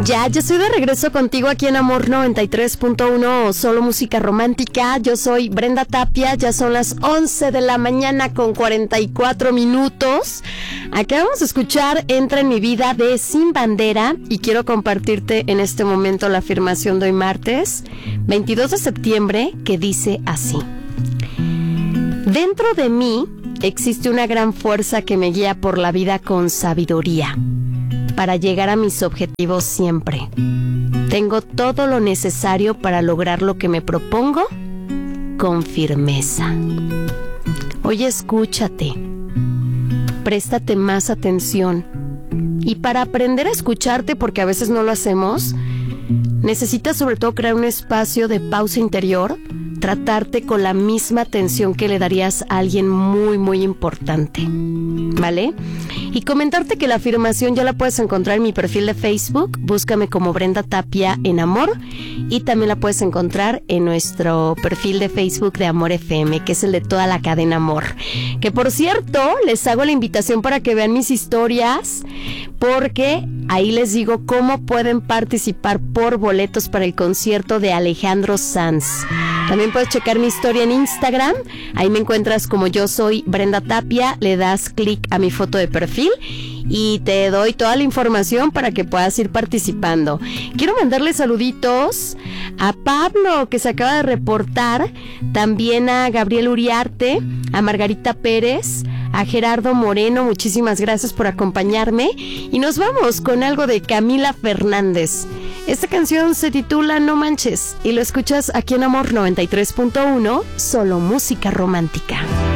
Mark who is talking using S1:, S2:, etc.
S1: Ya estoy de regreso contigo aquí en Amor 93.1, solo música romántica. Yo soy Brenda Tapia, ya son las 11 de la mañana con 44 minutos. Acabamos de escuchar Entra en mi vida de Sin Bandera y quiero compartirte en este momento la afirmación de hoy martes, 22 de septiembre, que dice así: dentro de mí existe una gran fuerza que me guía por la vida con sabiduría, para llegar a mis objetivos siempre. Tengo todo lo necesario para lograr lo que me propongo con firmeza. Hoy escúchate, préstate más atención. Y para aprender a escucharte, porque a veces no lo hacemos, necesitas sobre todo crear un espacio de pausa interior, tratarte con la misma atención que le darías a alguien muy, muy importante, ¿vale? Y comentarte que la afirmación ya la puedes encontrar en mi perfil de Facebook, búscame como Brenda Tapia en Amor, y también la puedes encontrar en nuestro perfil de Facebook de Amor FM, que es el de toda la cadena Amor. Que por cierto, les hago la invitación para que vean mis historias, porque ahí les digo cómo pueden participar por boletos para el concierto de Alejandro Sanz. También puedes checar mi historia en Instagram, ahí me encuentras como Yo Soy Brenda Tapia, le das clic a mi foto de perfil y te doy toda la información para que puedas ir participando. Quiero mandarle saluditos a Pablo, que se acaba de reportar, también a Gabriel Uriarte, a Margarita Pérez, a Gerardo Moreno, muchísimas gracias por acompañarme. Y nos vamos con algo de Camila Fernández. Esta canción se titula No Manches y lo escuchas aquí en Amor 93.1, solo música romántica.